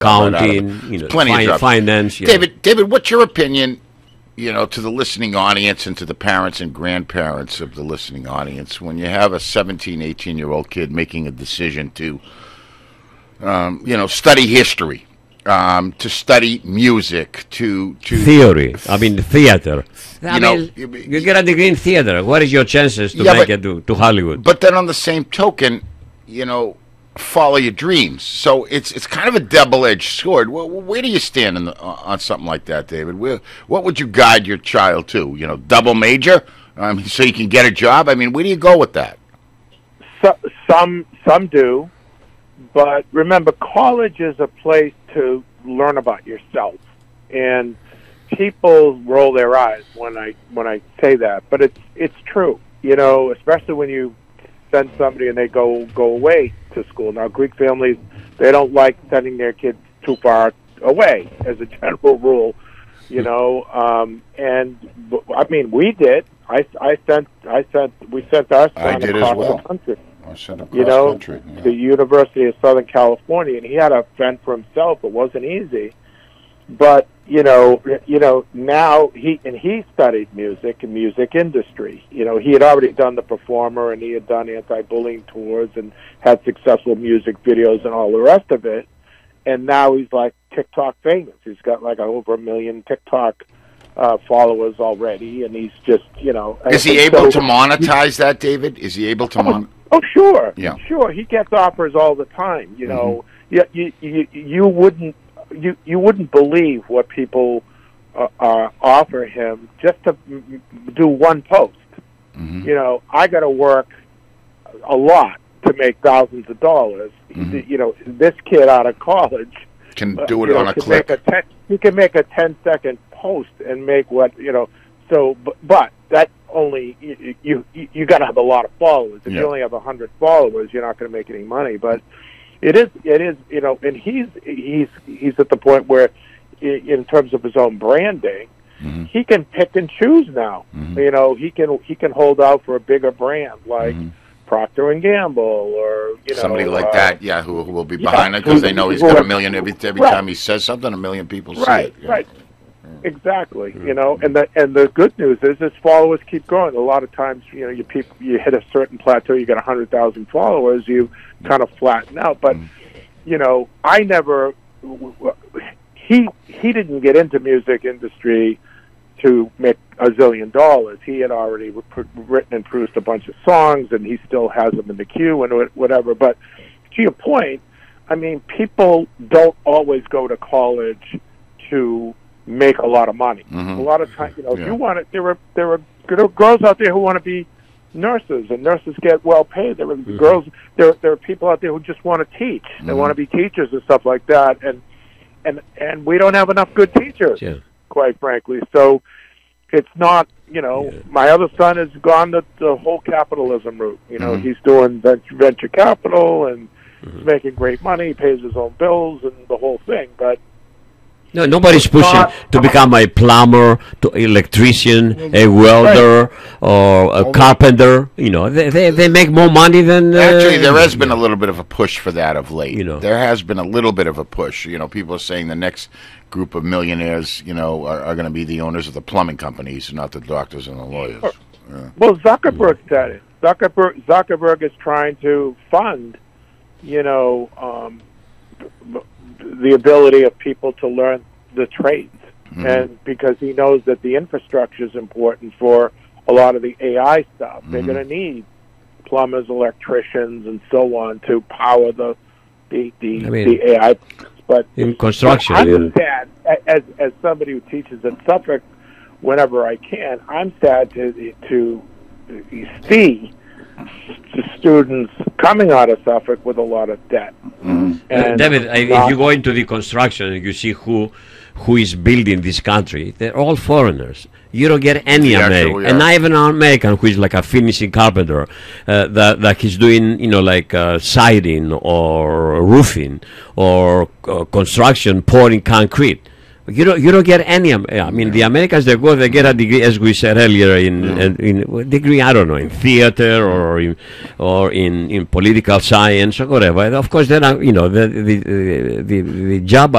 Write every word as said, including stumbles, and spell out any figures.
accounting, you know, plenty fi- of jobs. finance. Yeah. David, David, what's your opinion, you know, to the listening audience and to the parents and grandparents of the listening audience when you have a seventeen, eighteen-year-old kid making a decision to, um, you know, study history, um, to study music, to... to Theory, I mean, theater. I You know, mean, you get a degree in theater. What is your chances to Yeah, make but- it to, to Hollywood? But then on the same token, you know, follow your dreams. So it's it's kind of a double-edged sword. Where, where do you stand in the, on something like that, David? Where, what would you guide your child to? You know, double major, um, so you can get a job. I mean, where do you go with that? So, some some do, but remember, college is a place to learn about yourself, and people roll their eyes when I when I say that, but it's it's true. You know, especially when you send somebody and they go go away to school. Now, Greek families, they don't like sending their kids too far away, as a general rule. You know, um, and I mean, we did. I, I sent I sent we sent our son I did as across well. the country. I sent across You know, country. Yeah. the University of Southern California, and he had to fend for himself. It wasn't easy, but you know, you know, now he and he studied music and music industry. You know, he had already done The Performer, and he had done anti-bullying tours and had successful music videos and all the rest of it. And now he's like TikTok famous. He's got like over a million TikTok uh, followers already, and he's just, you know. Is he and able so- to monetize that, David? Is he able to mon? Oh, sure. Yeah. Sure. He gets offers all the time. You know, you, you, you, you wouldn't you you wouldn't believe what people uh, uh, offer him just to m- m- do one post. Mhm. You know, I got to work a lot to make thousands of dollars. Mhm. You know, this kid out of college Can uh, do it you know, on a can clip. Make a ten, he can make a ten second post and make what you know. So, but, but that only you you, you got to have a lot of followers. If Yeah. you only have a hundred followers, you're not going to make any money. But it is it is you know, and he's he's he's at the point where, i- in terms of his own branding, Mhm. he can pick and choose now. Mhm. You know, he can he can hold out for a bigger brand like Mhm. Procter and Gamble or you know Somebody like uh, that, yeah, who, who will be yeah, behind it because who- they know he's who got a are- million every every Right. time he says something. A million people see Right, it. yeah. right. Exactly. You know, and the and the good news is his followers keep growing. A lot of times, you know, you people you hit a certain plateau, you get a hundred thousand followers, you kind of flatten out. But you know, I never. He he didn't get into music industry to make a zillion dollars. He had already re- written and produced a bunch of songs, and he still has them in the queue and wh- whatever. But to your point, I mean, people don't always go to college to make a lot of money. Mhm. A lot of times, you know, if Yeah. you want it, there are there are there are girls out there who want to be nurses, and nurses get well paid. There are girls, there there are people out there who just want to teach. They Mhm. want to be teachers and stuff like that, and and and we don't have enough good teachers, Yeah. quite frankly. So it's not, you know, Yeah. my other son has gone the, the whole capitalism route. You know, Mhm. he's doing venture, venture capital and he's making great money, he pays his own bills and the whole thing. But No, nobody's pushing not- to become a plumber, to electrician, a welder, or a carpenter. You know, they, they they make more money than. Uh, Actually, there has been a little bit of a push for that of late. You know. There has been a little bit of a push. You know, people are saying the next group of millionaires, you know, are, are going to be the owners of the plumbing companies, not the doctors and the lawyers. Yeah. Well, Zuckerberg said it. Zuckerberg Zuckerberg is trying to fund, you know, um, the ability of people to learn the trades, Mhm. and because he knows that the infrastructure is important for a lot of the A I stuff. They're Mhm. going to need plumbers, electricians, and so on to power the the the, I mean, the A I. But in construction, I'm yeah. sad as as somebody who teaches at Suffolk whenever I can. I'm sad to to see the students coming out of Suffolk with a lot of debt. Mhm. Uh, And David, I- if not- you go into the construction and you see who who is building this country, they're all foreigners. You don't get any Yeah, American, sure, and yeah. not even an American who is like a finishing carpenter, uh, that that he's doing, you know, like uh, siding or roofing or uh, construction, pouring concrete. You don't, you don't get any. um, I mean, the Americans they go, they get a degree, as we said earlier, in, in, in degree. I don't know, in theater or in, or in, in political science or whatever. Of course, then uh, you know the the the, the, the job